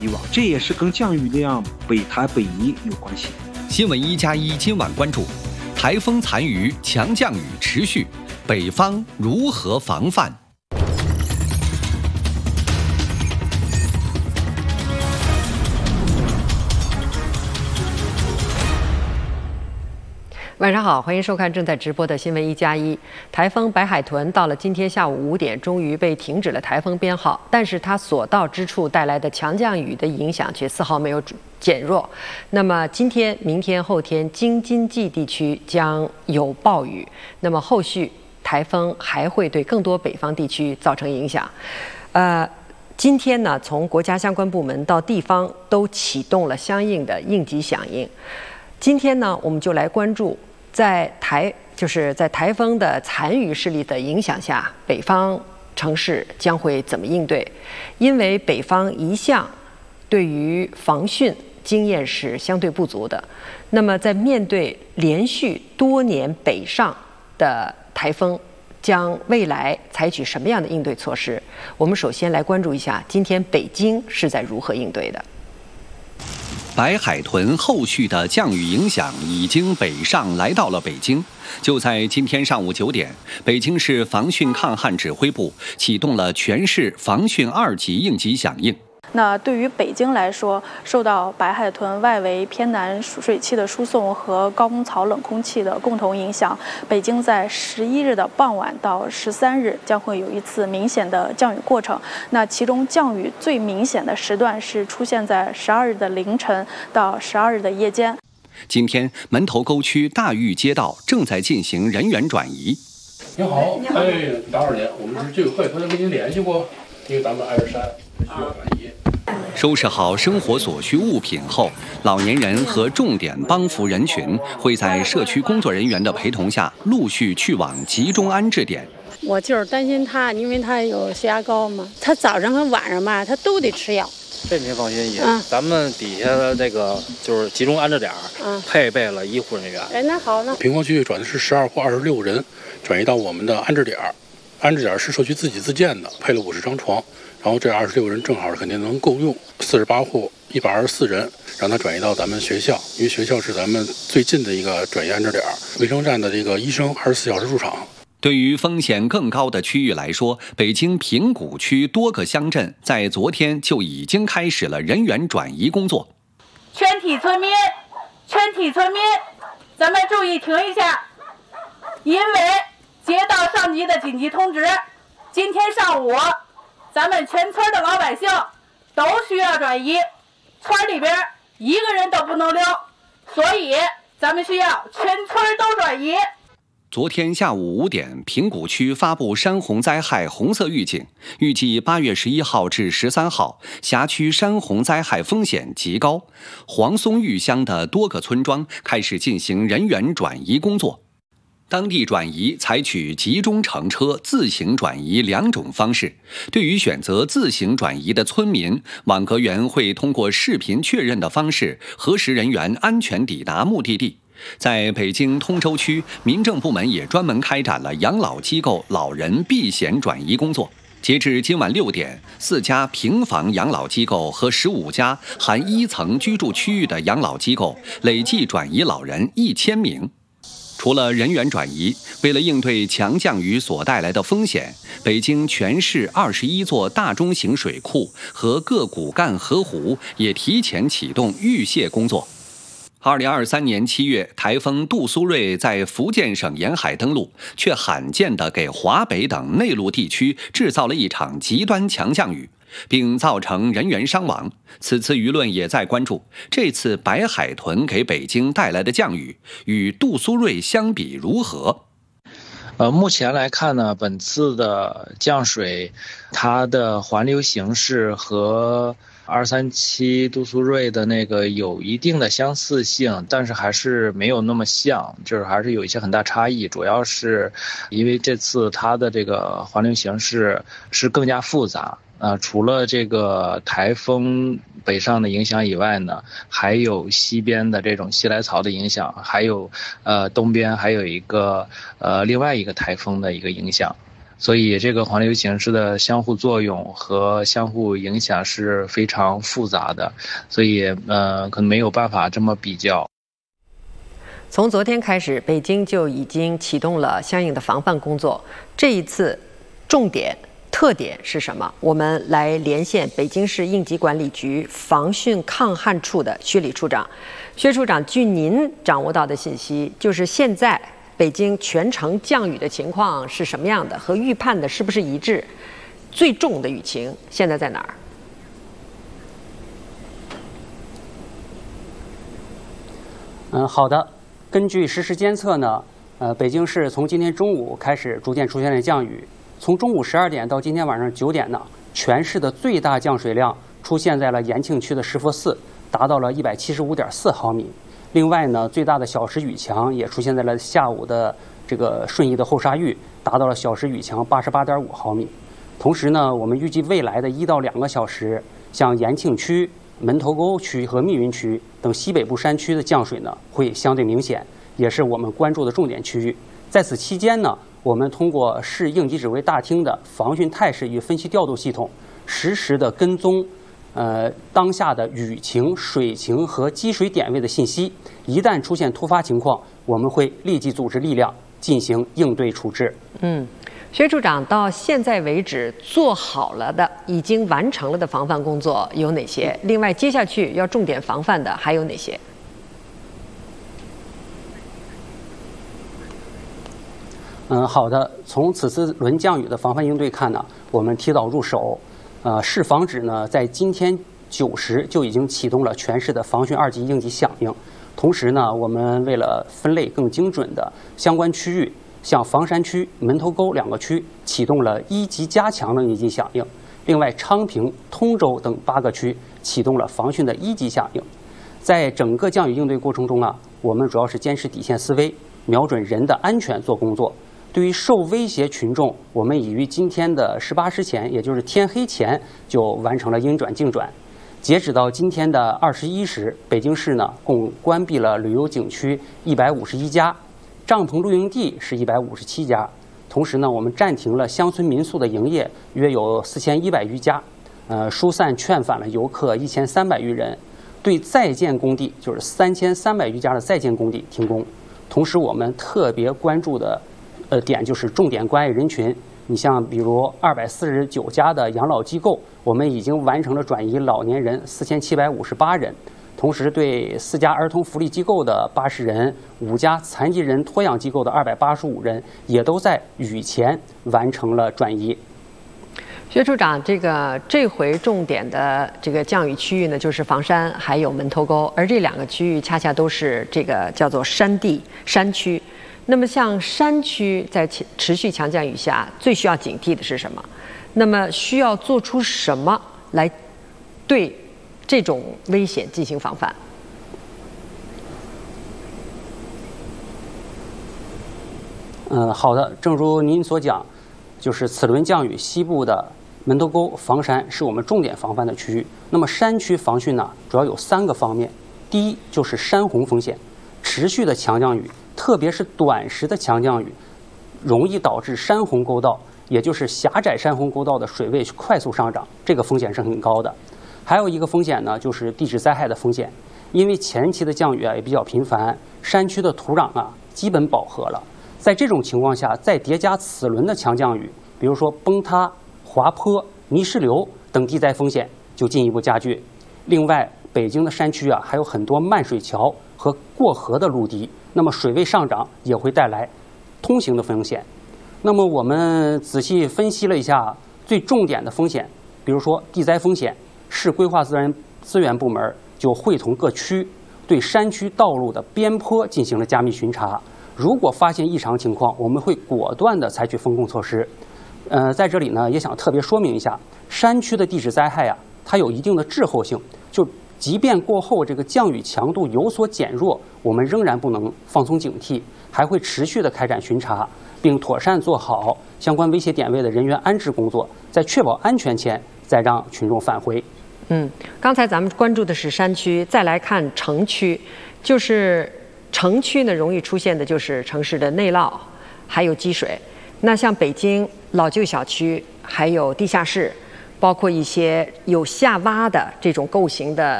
这也是跟降雨量北台北移有关系。 新闻1+1今晚关注：台风残余，强降雨持续，北方如何防范？ 晚上好，欢迎收看正在直播的新闻1+1。台风白海豚到了今天下午5点，终于被停止了台风编号，但是它所到之处带来的强降雨的影响却丝毫没有减弱。那么今天、明天、后天，京津冀地区将有暴雨。那么后续台风还会对更多北方地区造成影响。今天呢，从国家相关部门到地方都启动了相应的应急响应。今天呢，我们就来关注。在台风的残余势力的影响下，北方城市将会怎么应对？因为北方一向对于防汛经验是相对不足的。那么，在面对连续多年北上的台风，将未来采取什么样的应对措施？我们首先来关注一下今天北京是在如何应对的。 白海豚后续的降雨影响已经北上来到了北京。就在今天上午9点，北京市防汛抗旱指挥部启动了全市防汛2级应急响应。 那对于北京来说，受到白海豚外围偏南水汽的输送和高空槽冷空气的共同影响，北京在11日的傍晚到13日将会有一次明显的降雨过程。那其中降雨最明显的时段是出现在12日的凌晨到12日的夜间。 今天门头沟区大峪街道正在进行人员转移。 您好，打扰您，我们是居委会，昨天跟您联系过，因为咱们爱尔山需要转移。 收拾好生活所需物品后，老年人和重点帮扶人群会在社区工作人员的陪同下，陆续去往集中安置点。 我就是担心他，因为他有血压高嘛，他早上和晚上吧，他都得吃药。 这您放心，爷，咱们底下的这个就是集中安置点，配备了医护人员。 那好呢。 平房区域转的是12或26人，转移到我们的安置点。安置点是社区自己自建的，配了50张床。然后这26人正好肯定能够用，48户124人，让他转移到咱们学校，因为学校是咱们最近的一个转移安置点。卫生站的这个医生24小时驻场。 对于风险更高的区域来说，北京平谷区多个乡镇在昨天就已经开始了人员转移工作。 全体村民，咱们注意停一下，因为接到上级的紧急通知，今天上午咱们全村的老百姓都需要转移，村里边一个人都不能留，所以咱们需要全村都转移。 昨天下午5点，平谷区发布山洪灾害红色预警，预计8月11号至13号，辖区山洪灾害风险极高。黄松峪乡的多个村庄开始进行人员转移工作。当地转移采取集中乘车、自行转移2种方式。对于选择自行转移的村民，网格员会通过视频确认的方式核实人员安全抵达目的地。在北京通州区，民政部门也专门开展了养老机构老人避险转移工作。截至今晚6点，4家平房养老机构和15家含1层居住区域的养老机构累计转移老人1000名。除了人员转移，为了应对强降雨所带来的风险，北京全市21座大中型水库和各骨干河湖也提前启动预泄工作。2023年7月，台风杜苏芮在福建省沿海登陆，却罕见地给华北等内陆地区制造了一场极端强降雨，并造成人员伤亡。此次舆论也在关注，这次白海豚给北京带来的降雨与杜苏芮相比如何？ 目前来看呢，本次的降水，它的环流形式和237杜苏芮的那个有一定的相似性，但是还是没有那么像，就是还是有一些很大差异。主要是因为这次它的这个环流形式是更加复杂。除了这个台风北上的影响以外呢，还有西边的这种西来槽的影响，还有东边还有一个另外一个台风的一个影响。 所以这个环流形势的相互作用和相互影响是非常复杂的，所以可能没有办法这么比较。 从昨天开始，北京就已经启动了相应的防范工作。这一次重点特点是什么？我们来连线北京市应急管理局防汛抗旱处的薛李处长。薛处长，据您掌握到的信息，就是现在北京全城降雨的情况是什么样的，和预判的是不是一致？最重的雨情现在在哪儿？好的。根据实时监测呢，北京市从今天中午开始逐渐出现了降雨。从中午12点到今天晚上9点呢，全市的最大降水量出现在了延庆区的石佛寺，达到了175.4毫米。另外呢，最大的小时雨强也出现在了下午的这个顺义的后沙峪，达到了小时雨强88.5毫米。同时呢，我们预计未来的1到2个小时，像延庆区、门头沟区和密云区等西北部山区的降水呢，会相对明显，也是我们关注的重点区域。在此期间呢，我们通过市应急指挥大厅的防汛态势与分析调度系统，实时的跟踪当下的雨情、水情和积水点位的信息。一旦出现突发情况，我们会立即组织力量进行应对处置。 薛处长，到现在为止做好了的、已经完成了的防范工作有哪些？另外，接下去要重点防范的还有哪些？ 好的。从此次轮降雨的防范应对看呢，我们提早入手，市防指呢在今天9时就已经启动了全市的防汛2级应急响应。同时呢，我们为了分类更精准的相关区域，像房山区、门头沟2个区启动了1级加强的应急响应。另外，昌平、通州等8个区启动了防汛的1级响应。在整个降雨应对过程中啊，我们主要是坚持底线思维，瞄准人的安全做工作。对于受威胁群众，我们已于今天的18时前，也就是天黑前就完成了应转尽转。截止到今天的21时，北京市呢共关闭了旅游景区151家，帐篷露营地是157家。同时呢，我们暂停了乡村民宿的营业，约有4100余家，疏散劝返了游客1300余人。对在建工地，就是3300余家的在建工地停工。同时，我们特别关注的点就是重点关爱人群。你像比如249家的养老机构，我们已经完成了转移老年人4758人，同时对4家儿童福利机构的80人、5家残疾人托养机构的285人，也都在雨前完成了转移。 薛处长，这回重点的这个降雨区域呢，就是房山还有门头沟，而这2个区域恰恰都是这个叫做山区。那么像山区在持续强降雨下，最需要警惕的是什么？那么需要做出什么来对这种危险进行防范？ 好的，正如您所讲，就是此轮降雨西部的门头沟、房山是我们重点防范的区域。那么山区防汛呢，主要有3个方面。第一就是山洪风险，持续的强降雨，特别是短时的强降雨，容易导致山洪沟道，也就是狭窄山洪沟道的水位快速上涨，这个风险是很高的。还有一个风险呢，就是地质灾害的风险，因为前期的降雨也比较频繁，山区的土壤基本饱和了。在这种情况下，再叠加此轮的强降雨，比如说崩塌、滑坡、泥石流等地灾风险就进一步加剧。另外，北京的山区还有很多漫水桥和过河的陆堤，那么水位上涨也会带来通行的风险。那么我们仔细分析了一下最重点的风险，比如说地灾风险，市规划资源部门就会同各区对山区道路的边坡进行了加密巡查。如果发现异常情况，我们会果断地采取风控措施。在这里呢，也想特别说明一下，山区的地质灾害它有一定的滞后性，就即便过后这个降雨强度有所减弱，我们仍然不能放松警惕，还会持续的开展巡查，并妥善做好相关危险点位的人员安置工作，在确保安全前再让群众返回。 刚才咱们关注的是山区，再来看城区，就是城区呢容易出现的就是城市的内涝，还有积水。 那像北京老旧小区，还有地下室，包括一些有下洼的这种构型的